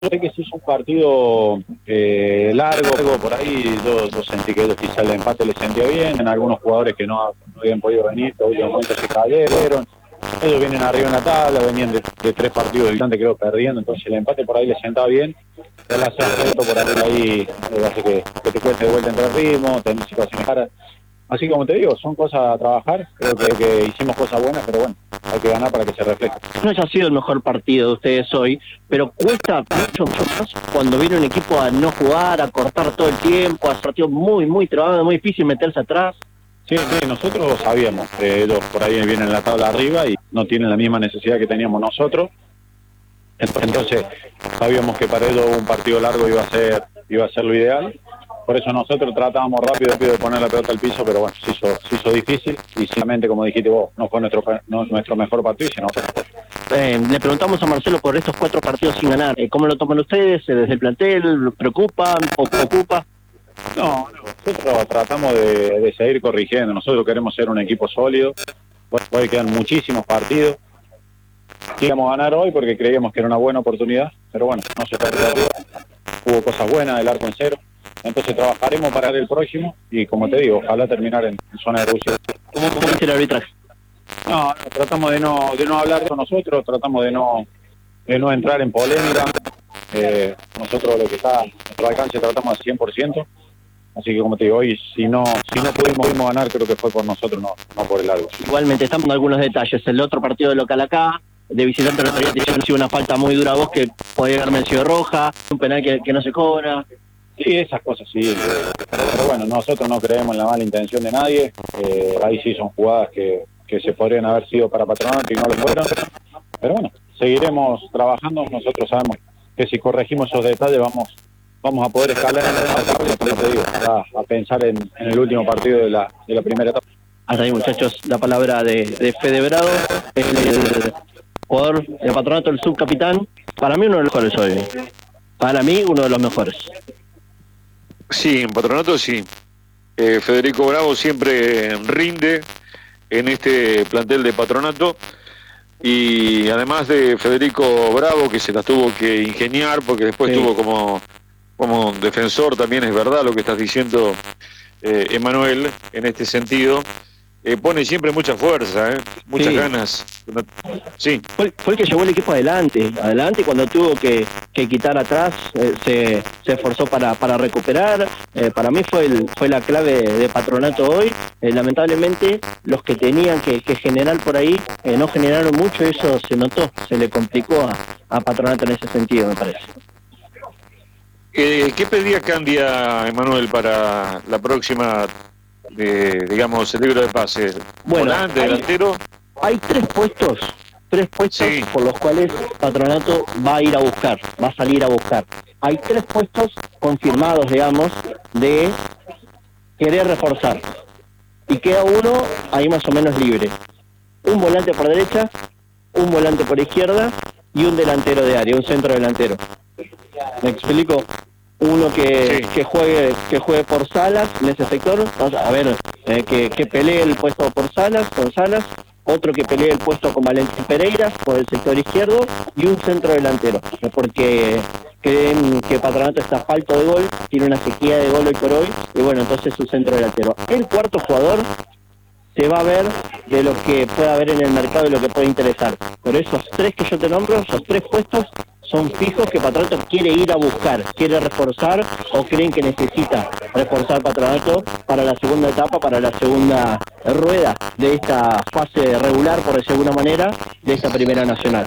Sé que sí es un partido largo, por ahí yo sentí que ellos quizá el empate les sentía bien, en algunos jugadores que no habían podido venir, que últimos momentos se cayeron, ellos vienen arriba en la tabla, venían de 3 partidos de visitante creo perdiendo, entonces el empate por ahí les sentaba bien, el asalto por ahí hace que te cueste de vuelta entre el ritmo, tenés situaciones claras. Así como te digo, son cosas a trabajar, creo que hicimos cosas buenas, pero bueno, hay que ganar para que se refleje. No haya sido el mejor partido de ustedes hoy, pero cuesta mucho más cuando viene un equipo a no jugar, a cortar todo el tiempo, a partido muy trabado, muy difícil meterse atrás. Sí, nosotros sabíamos que ellos por ahí vienen en la tabla arriba y no tienen la misma necesidad que teníamos nosotros. Entonces sabíamos que para ellos un partido largo iba a ser lo ideal. Por eso nosotros tratábamos rápido de poner la pelota al piso, pero bueno, se hizo difícil y simplemente, como dijiste vos, no fue nuestro mejor partido y se notó. Le preguntamos a Marcelo por estos 4 partidos sin ganar. ¿Cómo lo toman ustedes desde el plantel? ¿Preocupan o preocupa? No, nosotros tratamos de seguir corrigiendo. Nosotros queremos ser un equipo sólido. Hoy quedan muchísimos partidos. Queríamos ganar hoy porque creíamos que era una buena oportunidad, pero bueno, no se perdió. Hubo cosas buenas, el arco en cero. Entonces trabajaremos para el próximo y, como te digo, ojalá terminar en zona de Rusia. ¿Cómo dice el arbitraje? No, tratamos de no hablar con nosotros, tratamos de no entrar en polémica. Nosotros lo que está a nuestro alcance tratamos al 100%. Así que, como te digo, hoy si no pudimos ganar, creo que fue por nosotros, no por el árbitro. Igualmente, estamos en algunos detalles. El otro partido de local acá, de visitante, nos había sido una falta muy dura a vos que podía haberme sido roja, un penal que no se cobra. Sí, esas cosas sí. Pero bueno, nosotros no creemos en la mala intención de nadie. Ahí sí son jugadas que se podrían haber sido para Patronato y no lo fueron. Pero bueno, seguiremos trabajando. Nosotros sabemos que si corregimos esos detalles vamos a poder escalar en el partido, a pensar en el último partido de la primera etapa. Hasta ahí, muchachos, la palabra de Fede Bravo, el jugador de Patronato, el subcapitán. Para mí uno de los mejores hoy. Para mí uno de los mejores. Sí, en Patronato sí. Federico Bravo siempre rinde en este plantel de Patronato. Y además de Federico Bravo, que se las tuvo que ingeniar, porque después tuvo como defensor, también es verdad lo que estás diciendo, Emanuel, en este sentido, pone siempre mucha fuerza, muchas ganas. Sí. Fue el que llevó el equipo adelante cuando tuvo que quitar atrás, se esforzó para recuperar. Para mí fue la clave de Patronato hoy. Lamentablemente los que tenían que generar por ahí no generaron mucho, y eso se notó, se le complicó a Patronato en ese sentido, me parece. ¿Qué pedía Candia, Emanuel, para la próxima, digamos, el libro de pases? Bueno, ¿Volante, delantero? Hay tres puestos sí, por los cuales Patronato va a ir a buscar, va a salir a buscar. Hay 3 puestos confirmados, digamos, de querer reforzar. Y queda uno ahí más o menos libre. Un volante por derecha, un volante por izquierda y un delantero de área, un centro delantero. ¿Me explico? Uno que juegue por Salas en ese sector, a ver, que pelee el puesto por Salas, con Salas, otro que pelee el puesto con Valentín Pereira por el sector izquierdo y un centro delantero, porque creen que Patronato está falto de gol, tiene una sequía de gol hoy por hoy, y bueno, entonces su centro delantero. El cuarto jugador se va a ver de lo que pueda haber en el mercado y lo que puede interesar. Pero esos 3 que yo te nombro, esos 3 puestos, son fijos que Patronato quiere ir a buscar, quiere reforzar, o creen que necesita reforzar Patronato para la segunda etapa, para la segunda rueda de esta fase regular, por decir de alguna manera, de esta Primera Nacional.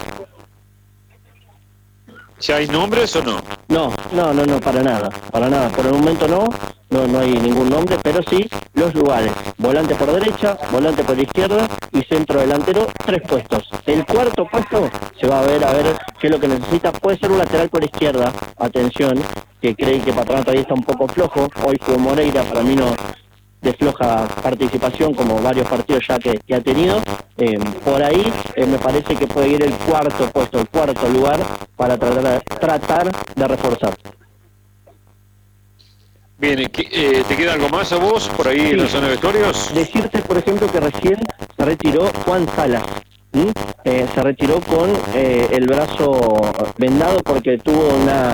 ¿Ya hay nombres o no? No, para nada. Por el momento no hay ningún nombre, pero sí los lugares. Volante por derecha, volante por izquierda y centro delantero, 3 puestos. El cuarto puesto se va a ver qué es lo que necesita. Puede ser un lateral por izquierda, atención, que creen que Patronato ahí está un poco flojo. Hoy fue Moreira, para mí no, de floja participación, como varios partidos ya que ha tenido. Por ahí me parece que puede ir el cuarto puesto, el cuarto lugar, para tratar de reforzar. Bien, ¿te queda algo más a vos por ahí en la zona de vestuarios? Decirte, por ejemplo, que recién se retiró Juan Salas, se retiró con el brazo vendado porque tuvo